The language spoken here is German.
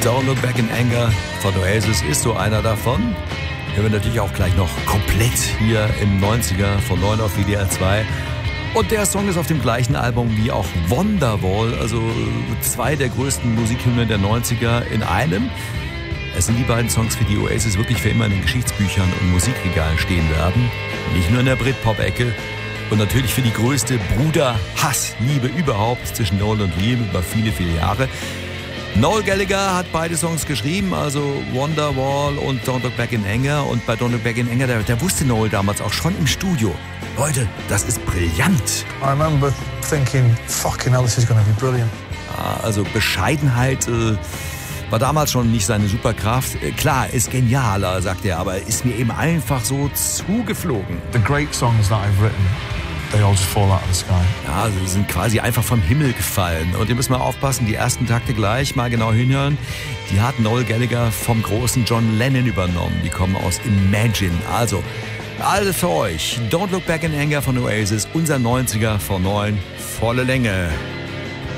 Don't Look Back in Anger von Oasis ist so einer davon. Hören wir natürlich auch gleich noch komplett hier im 90er von 9 auf WDR 2. Und der Song ist auf dem gleichen Album wie auch Wonderwall, also zwei der größten Musikhymnen der 90er in einem. Es sind die beiden Songs, für die Oasis wirklich für immer in den Geschichtsbüchern und Musikregalen stehen werden. Nicht nur in der Britpop-Ecke. Und natürlich für die größte Bruder-Hass-Liebe überhaupt zwischen Noel und Liam über viele, viele Jahre. Noel Gallagher hat beide Songs geschrieben, also Wonderwall und Don't Look Back in Anger. Und bei Don't Look Back in Anger, da wusste Noel damals auch schon im Studio: Leute, das ist brillant. I remember thinking, fucking hell, this is going to be brilliant. Also Bescheidenheit war damals schon nicht seine Superkraft. Klar, ist genialer, sagt er, aber ist mir eben einfach so zugeflogen. The great songs that I've written, they all just fall out of the sky. Ja, sie sind quasi einfach vom Himmel gefallen. Und ihr müsst mal aufpassen, die ersten Takte gleich, mal genau hinhören. Die hat Noel Gallagher vom großen John Lennon übernommen. Die kommen aus Imagine. Also für euch, Don't Look Back in Anger von Oasis, unser 90er von 9, volle Länge.